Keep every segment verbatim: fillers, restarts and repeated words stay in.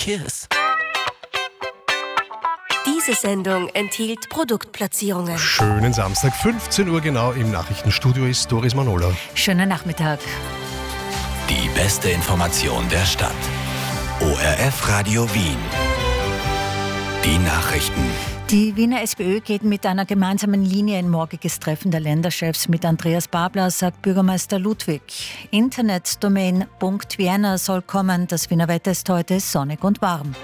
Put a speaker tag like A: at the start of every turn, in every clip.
A: Kiss.
B: Diese Sendung enthielt Produktplatzierungen.
C: Schönen Samstag, fünfzehn Uhr genau im Nachrichtenstudio ist Doris Manola.
D: Schönen Nachmittag.
A: Die beste Information der Stadt. O R F Radio Wien. Die Nachrichten.
D: Die Wiener SPÖ geht mit einer gemeinsamen Linie in morgiges Treffen der Länderchefs mit Andreas Babler, sagt Bürgermeister Ludwig. Internetdomain Punkt Vienna soll kommen. Das Wiener Wetter ist heute sonnig und warm.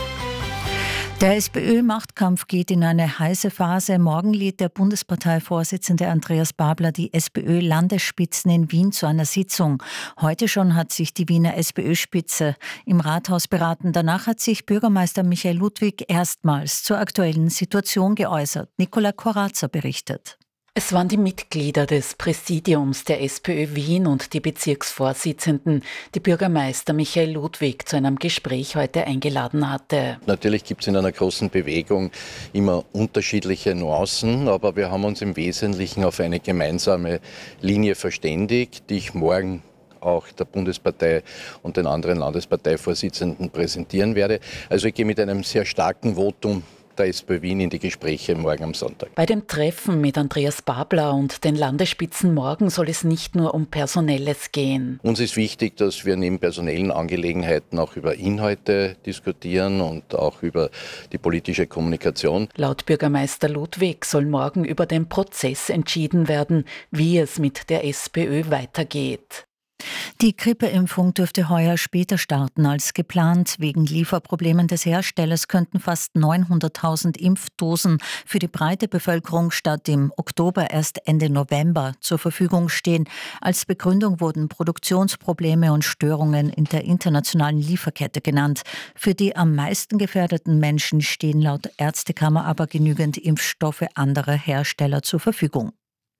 D: Der SPÖ-Machtkampf geht in eine heiße Phase. Morgen lädt der Bundesparteivorsitzende Andreas Babler die SPÖ-Landesspitzen in Wien zu einer Sitzung. Heute schon hat sich die Wiener SPÖ-Spitze im Rathaus beraten. Danach hat sich Bürgermeister Michael Ludwig erstmals zur aktuellen Situation geäußert. Nicola Corazza berichtet.
E: Es waren die Mitglieder des Präsidiums der SPÖ Wien und die Bezirksvorsitzenden, die Bürgermeister Michael Ludwig zu einem Gespräch heute eingeladen hatte.
F: Natürlich gibt es in einer großen Bewegung immer unterschiedliche Nuancen, aber wir haben uns im Wesentlichen auf eine gemeinsame Linie verständigt, die ich morgen auch der Bundespartei und den anderen Landesparteivorsitzenden präsentieren werde. Also ich gehe mit einem sehr starken Votum der SPÖ Wien in die Gespräche morgen am Sonntag.
E: Bei dem Treffen mit Andreas Babler und den Landesspitzen morgen soll es nicht nur um Personelles gehen.
F: Uns ist wichtig, dass wir neben personellen Angelegenheiten auch über Inhalte diskutieren und auch über die politische Kommunikation.
E: Laut Bürgermeister Ludwig soll morgen über den Prozess entschieden werden, wie es mit der SPÖ weitergeht.
D: Die Grippeimpfung dürfte heuer später starten als geplant. Wegen Lieferproblemen des Herstellers könnten fast neunhunderttausend Impfdosen für die breite Bevölkerung statt im Oktober erst Ende November zur Verfügung stehen. Als Begründung wurden Produktionsprobleme und Störungen in der internationalen Lieferkette genannt. Für die am meisten gefährdeten Menschen stehen laut Ärztekammer aber genügend Impfstoffe anderer Hersteller zur Verfügung.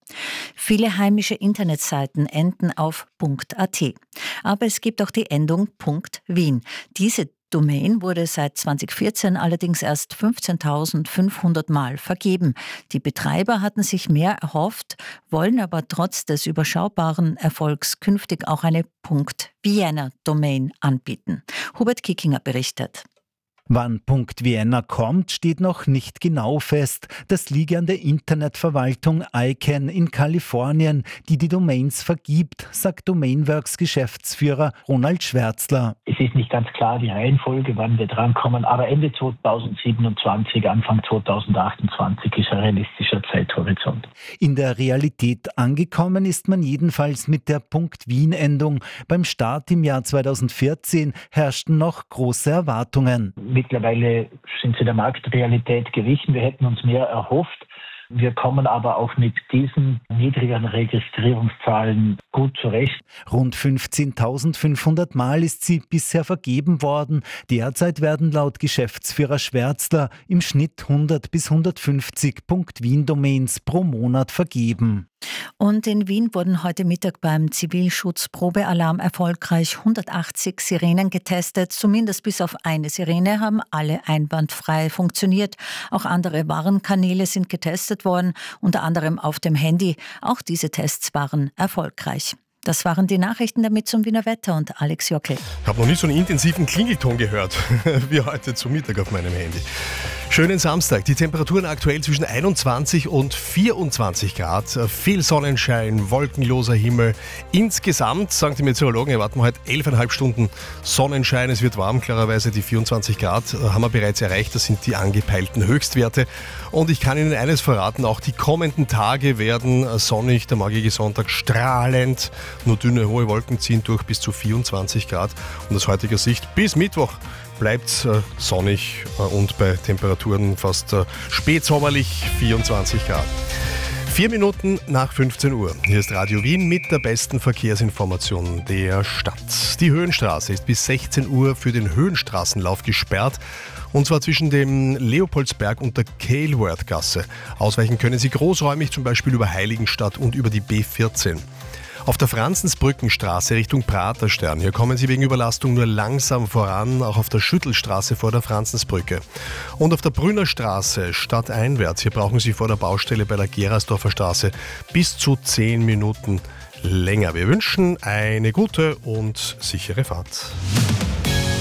D: Viele heimische Internetseiten enden auf .at. Aber es gibt auch die Endung .wien. Diese Domain wurde seit zweitausendvierzehn allerdings erst fünfzehntausendfünfhundert Mal vergeben. Die Betreiber hatten sich mehr erhofft, wollen aber trotz des überschaubaren Erfolgs künftig auch eine .vienna-Domain anbieten. Hubert Kickinger berichtet.
G: Wann .vienna kommt, steht noch nicht genau fest. Das liege an der Internetverwaltung I C A N in Kalifornien, die die Domains vergibt, sagt Domainworks-Geschäftsführer Ronald Schwärzler.
H: Es ist nicht ganz klar die Reihenfolge, wann wir drankommen, aber Ende zweitausendsiebenundzwanzig, Anfang zweitausendachtundzwanzig ist ein realistischer Zeithorizont.
G: In der Realität angekommen ist man jedenfalls mit der .wien-Endung. Beim Start im Jahr zweitausendvierzehn herrschten noch große Erwartungen.
H: Mittlerweile sind sie der Marktrealität gewichen. Wir hätten uns mehr erhofft. Wir kommen aber auch mit diesen niedrigeren Registrierungszahlen gut zurecht.
G: Rund fünfzehntausendfünfhundert Mal ist sie bisher vergeben worden. Derzeit werden laut Geschäftsführer Schwärzler im Schnitt hundert bis hundertfünfzig .wien-Domains pro Monat vergeben.
D: Und in Wien wurden heute Mittag beim Zivilschutz-Probealarm erfolgreich hundertachtzig Sirenen getestet. Zumindest bis auf eine Sirene haben alle einwandfrei funktioniert. Auch andere Warnkanäle sind getestet worden, unter anderem auf dem Handy. Auch diese Tests waren erfolgreich. Das waren die Nachrichten damit zum Wiener Wetter und Alex Jockel.
C: Ich habe noch nie so einen intensiven Klingelton gehört wie heute zum Mittag auf meinem Handy. Schönen Samstag. Die Temperaturen aktuell zwischen einundzwanzig und vierundzwanzig Grad. Viel Sonnenschein, wolkenloser Himmel. Insgesamt, sagen die Meteorologen, erwarten wir heute elfeinhalb Stunden Sonnenschein. Es wird warm, klarerweise die vierundzwanzig Grad haben wir bereits erreicht. Das sind die angepeilten Höchstwerte. Und ich kann Ihnen eines verraten, auch die kommenden Tage werden sonnig. Der morgige Sonntag strahlend. Nur dünne, hohe Wolken ziehen durch bis zu vierundzwanzig Grad. Und aus heutiger Sicht bis Mittwoch bleibt es äh, sonnig äh, und bei Temperaturen fast äh, spätsommerlich vierundzwanzig Grad. Vier Minuten nach fünfzehn Uhr. Hier ist Radio Wien mit der besten Verkehrsinformation der Stadt. Die Höhenstraße ist bis sechzehn Uhr für den Höhenstraßenlauf gesperrt. Und zwar zwischen dem Leopoldsberg und der Keilworth-Gasse. Ausweichen können Sie großräumig, zum Beispiel über Heiligenstadt und über die B vierzehn. Auf der Franzensbrückenstraße Richtung Praterstern. Hier kommen Sie wegen Überlastung nur langsam voran, auch auf der Schüttelstraße vor der Franzensbrücke. Und auf der Brünnerstraße stadteinwärts. Hier brauchen Sie vor der Baustelle bei der Gerasdorfer Straße bis zu zehn Minuten länger. Wir wünschen eine gute und sichere Fahrt.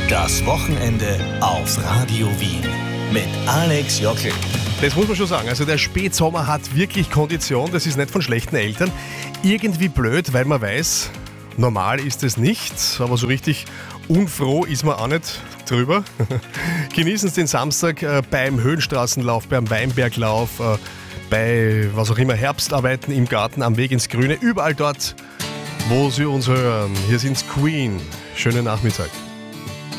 A: Das Wochenende auf Radio Wien mit Alex Jockel.
C: Das muss man schon sagen. Also der Spätsommer hat wirklich Kondition. Das ist nicht von schlechten Eltern. Irgendwie blöd, weil man weiß, normal ist es nicht. Aber so richtig unfroh ist man auch nicht drüber. Genießen Sie den Samstag äh, beim Höhenstraßenlauf, beim Weinberglauf, äh, bei was auch immer, Herbstarbeiten im Garten, am Weg ins Grüne. Überall dort, wo Sie uns hören. Hier sind's Queen. Schönen Nachmittag.